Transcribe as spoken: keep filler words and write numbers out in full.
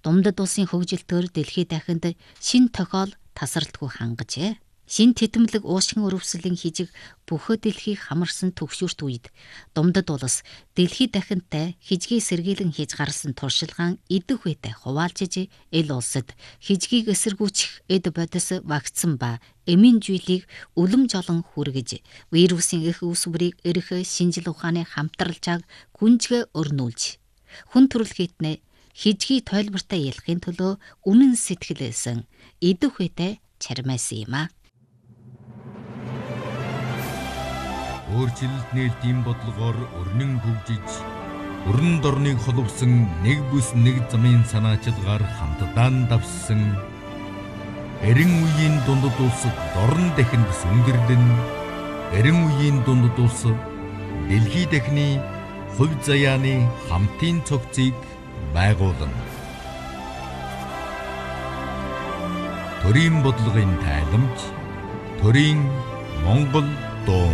Думдад улсын хөгжилтөөр дэлхийд дахинд шин тохиол тасралтгүй хангажээ. Шин тэтэмлэг уушгин өрөвсөлийн хижиг бүхэл дэлхийг хамарсан төгшүүрт үед Думдад улс дэлхийд дахинтай хижгийг сэргийлэн хийж гарсан туршилгаан идэх үедээ хуваалцж эл улсад хижгийг эсэргүүцэх эд бодис вакцин ба эмийн зүйлийг үлэм жолон хүргэж вирусын их үүсвэрийг эрх шинжил ухааны хамтралжааг гүнзгий өрнүүлж хүн төрөл хитнэ хижгийг тойлбортой ялахын төлөө үнэн сэтгэлээсэн идэх үедээ чармайсан юм а. Өөрчлөлт нээлтийн бодлогоор өрнөн хөгжиж, өрн дорныг холбосон нэг бүс нэг замын санаачилгаар хамтдаа давссан эрен үеийн дундад улс дорн дахинд сүнгэрлэн, эрен үеийн дундад улс дэлхий дахины хувь заяаны хамтын цогцыг байгуулна. Төрийн бодлогын тайламж, төрийн Монгол дуу.